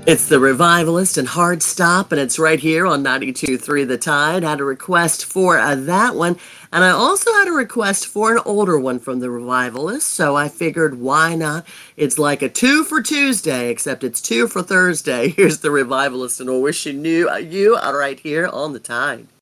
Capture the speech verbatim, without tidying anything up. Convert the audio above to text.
It's the Revivalist and Hard Stop, and it's right here on ninety-two point three The Tide. I had a request for uh, that one, and I also had a request for an older one from the Revivalist, so I figured why not? It's like a two for Tuesday, except it's two for Thursday. Here's the Revivalist and Wishing You, you right here on The Tide.